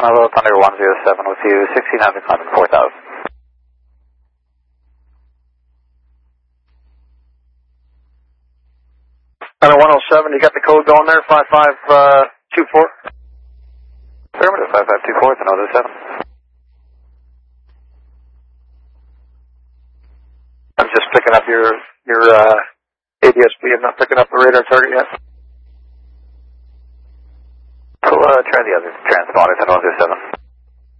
Hello, Thunder 107 with you, 1600 climbing 4000. Thunder 107, you got the code going there, 5524? Affirmative, 5524, it's another 7. I'm just picking up your ADSB. I'm not picking up the radar target yet. So try the other transponder, 10 107.